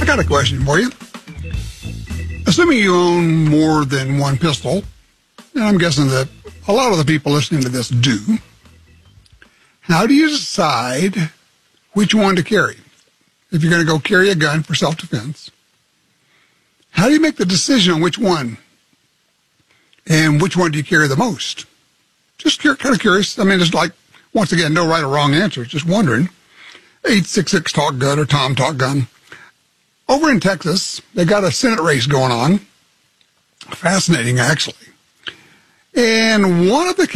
got a question for you. Assuming you own more than one pistol, and I'm guessing that a lot of the people listening to this do, how do you decide which one to carry? If you're going to go carry a gun for self-defense, how do you make the decision on which one? And which one do you carry the most? Just kind of curious. I mean, it's like, once again, no right or wrong answer. Just wondering. 866-TALK-GUN or Tom Talk Gun. Over in Texas, they got a Senate race going on. Fascinating, actually. And one of the